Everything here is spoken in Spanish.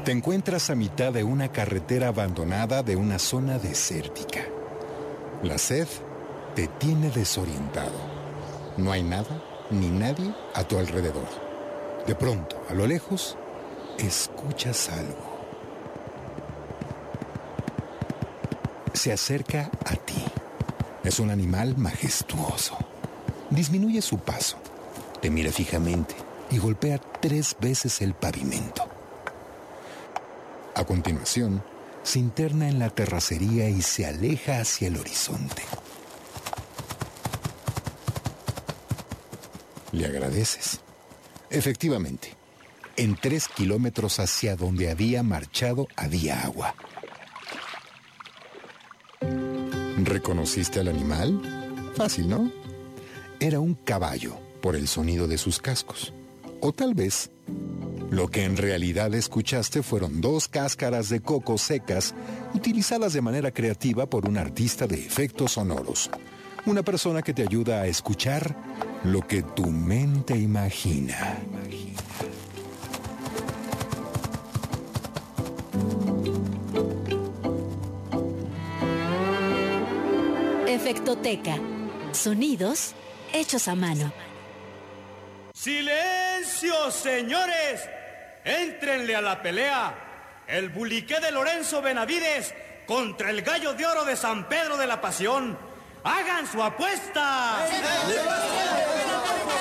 Te encuentras a mitad de una carretera abandonada de una zona desértica. La sed te tiene desorientado. No hay nada ni nadie a tu alrededor. De pronto, a lo lejos, escuchas algo. Se acerca a ti. Es un animal majestuoso. Disminuye su paso, te mira fijamente y golpea 3 veces el pavimento. A continuación, se interna en la terracería y se aleja hacia el horizonte. Le agradeces. Efectivamente, en 3 kilómetros hacia donde había marchado había agua. ¿Reconociste al animal? Fácil, ¿no? Era un caballo por el sonido de sus cascos. O tal vez, lo que en realidad escuchaste fueron 2 cáscaras de coco secas utilizadas de manera creativa por un artista de efectos sonoros. Una persona que te ayuda a escuchar lo que tu mente imagina. Efectoteca. Sonidos hechos a mano. ¡Silencio, señores! ¡Éntrenle a la pelea! El buliqué de Lorenzo Benavides contra el gallo de oro de San Pedro de la Pasión. ¡Hagan su apuesta!